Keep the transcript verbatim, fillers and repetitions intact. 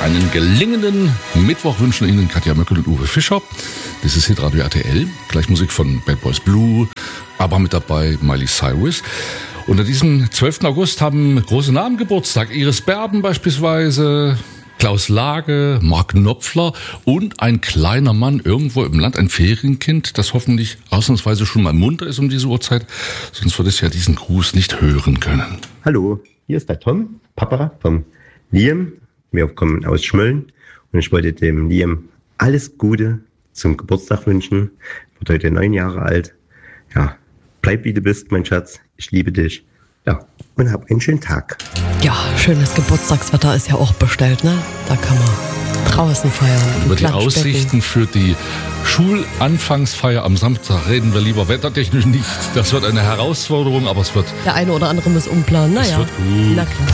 Einen gelingenden Mittwoch wünschen Ihnen Katja Möckel und Uwe Fischer. Das ist Hitradio R T L. Gleich Musik von Bad Boys Blue, aber mit dabei Miley Cyrus. Und an diesem zwölften August haben große Namen Geburtstag. Iris Berben beispielsweise, Klaus Lage, Mark Knopfler und ein kleiner Mann irgendwo im Land, ein Ferienkind, das hoffentlich ausnahmsweise schon mal munter ist um diese Uhrzeit. Sonst würde es ja diesen Gruß nicht hören können. Hallo, hier ist der Tom, Papa vom Liam. Wir kommen aus Schmölln und ich wollte dem Liam alles Gute zum Geburtstag wünschen. Wird heute neun Jahre alt. Ja, bleib wie du bist, mein Schatz. Ich liebe dich. Ja, und hab einen schönen Tag. Ja, schönes Geburtstagswetter ist ja auch bestellt, ne? Da kann man draußen feiern. Über die Aussichten für die Schulanfangsfeier am Samstag reden wir lieber wettertechnisch nicht. Das wird eine Herausforderung, aber es wird... Der eine oder andere muss umplanen. Naja, es wird gut. Na klar.